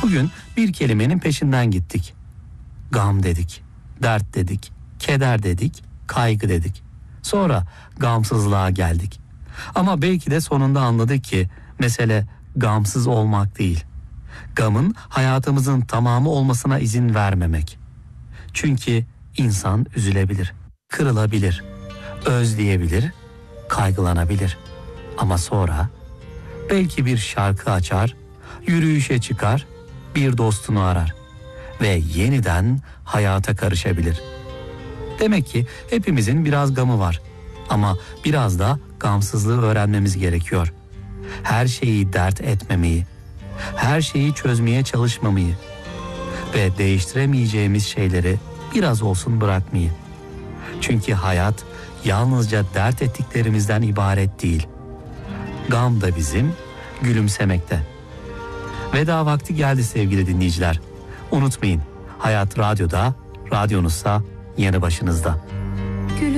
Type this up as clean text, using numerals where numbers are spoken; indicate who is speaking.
Speaker 1: Bugün bir kelimenin peşinden gittik. Gam dedik, dert dedik, keder dedik, kaygı dedik. Sonra gamsızlığa geldik. Ama belki de sonunda anladık ki mesele gamsız olmak değil. Gamın hayatımızın tamamı olmasına izin vermemek. Çünkü insan üzülebilir, kırılabilir, özleyebilir, kaygılanabilir. Ama sonra belki bir şarkı açar, yürüyüşe çıkar, bir dostunu arar ve yeniden hayata karışabilir. Demek ki hepimizin biraz gamı var ama biraz da gamsızlığı öğrenmemiz gerekiyor. Her şeyi dert etmemeyi, her şeyi çözmeye çalışmamayı ve değiştiremeyeceğimiz şeyleri biraz olsun bırakmayı. Çünkü hayat yalnızca dert ettiklerimizden ibaret değil. Gam da bizim, gülümsemekte. Veda vakti geldi sevgili dinleyiciler. Unutmayın, hayat radyoda, radyonuzsa yanı başınızda.